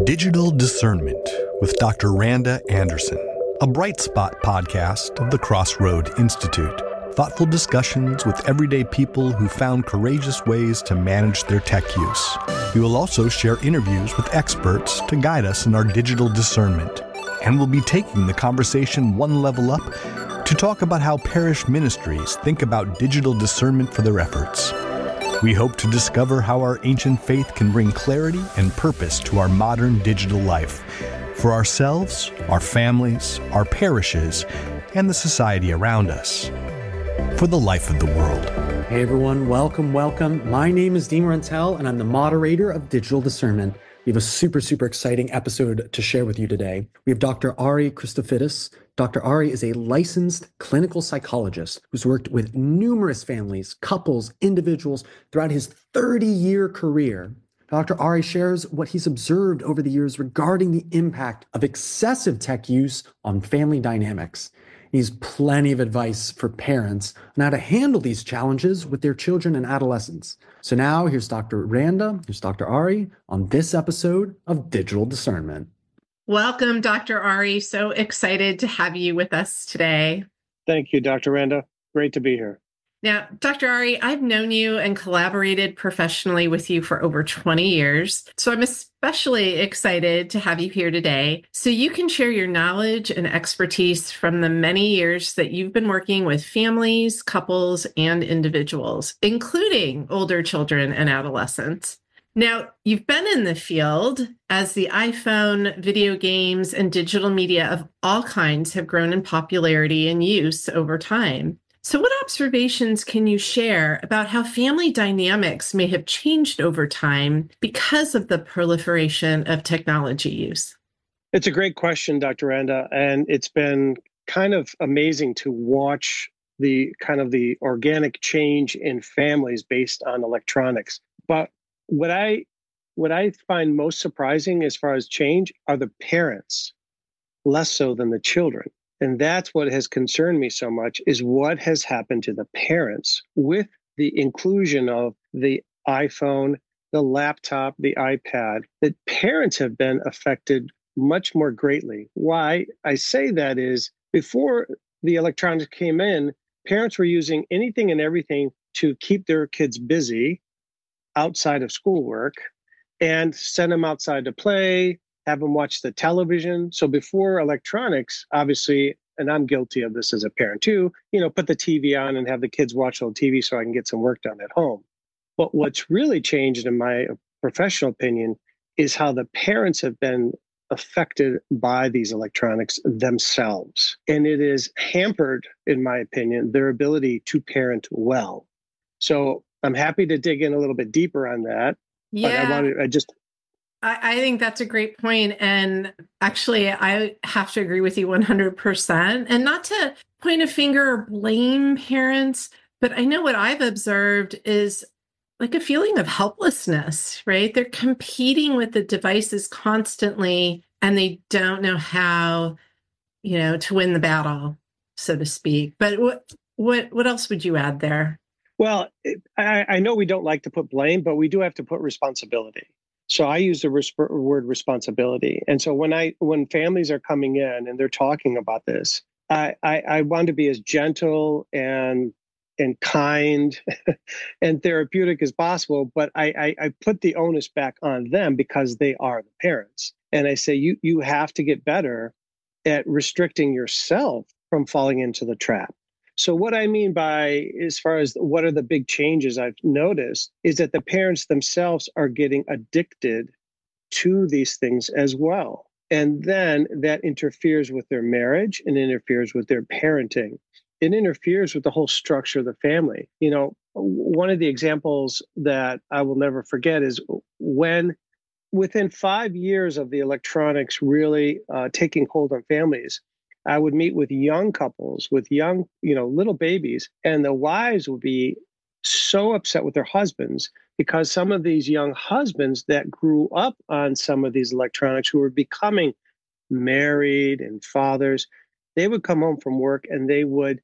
Digital Discernment with Dr. Randa Anderson, a Bright Spot podcast of the Crossroad Institute. Thoughtful discussions with everyday people who found courageous ways to manage their tech use. We will also share interviews with experts to guide us in our digital discernment. And we'll be taking the conversation one level up to talk about how parish ministries think about digital discernment for their efforts. We hope to discover how our ancient faith can bring clarity and purpose to our modern digital life, for ourselves, our families, our parishes, and the society around us, for the life of the world. Hey everyone, welcome. My name is Dean Rentel, and I'm the moderator of Digital Discernment. We have a super exciting episode to share with you today. We have Dr. Ari Christofidis. Dr. Ari is a licensed clinical psychologist who's worked with numerous families, couples, individuals throughout his 30-year career. Dr. Ari shares what he's observed over the years regarding the impact of excessive tech use on family dynamics. He has plenty of advice for parents on how to handle these challenges with their children and adolescents. So now here's Dr. Randa, here's Dr. Ari on this episode of Digital Discernment. Welcome, Dr. Ari. So excited to have you with us today. Thank you, Dr. Randa. Great to be here. Now, Dr. Ari, I've known you and collaborated professionally with you for over 20 years. So I'm especially excited to have you here today so you can share your knowledge and expertise from the many years that you've been working with families, couples, and individuals, including older children and adolescents. Now, you've been in the field as the iPhone, video games, and digital media of all kinds have grown in popularity and use over time. So what observations can you share about how family dynamics may have changed over time because of the proliferation of technology use? It's a great question, Dr. Randa, and it's been kind of amazing to watch the organic change in families based on electronics. But what I find most surprising as far as change are the parents, less so than the children. And that's what has concerned me so much, is what has happened to the parents with the inclusion of the iPhone, the laptop, the iPad, that parents have been affected much more greatly. Why I say that is, before the electronics came in, parents were using anything and everything to keep their kids busy outside of schoolwork and send them outside to play, have them watch the television. So before electronics, obviously, and I'm guilty of this as a parent too, put the TV on and have the kids watch on TV so I can get some work done at home. But what's really changed, in my professional opinion, is how the parents have been affected by these electronics themselves. And it is hampered, in my opinion, their ability to parent well. So I'm happy to dig in a little bit deeper on that. Yeah. But I think that's a great point. And actually, I have to agree with you 100%. And not to point a finger or blame parents, but I know what I've observed is like a feeling of helplessness, right? They're competing with the devices constantly, and they don't know how, to win the battle, so to speak. But what else would you add there? Well, I know we don't like to put blame, but we do have to put responsibility. So I use the word responsibility. And so when families are coming in and they're talking about this, I want to be as gentle and kind and therapeutic as possible, but I put the onus back on them because they are the parents. And I say, you have to get better at restricting yourself from falling into the trap. So what I mean by, as far as what are the big changes I've noticed, is that the parents themselves are getting addicted to these things as well. And then that interferes with their marriage and interferes with their parenting. It interferes with the whole structure of the family. One of the examples that I will never forget is when, within 5 years of the electronics really taking hold on families, I would meet with young couples with young, little babies, and the wives would be so upset with their husbands because some of these young husbands that grew up on some of these electronics, who were becoming married and fathers, they would come home from work and they would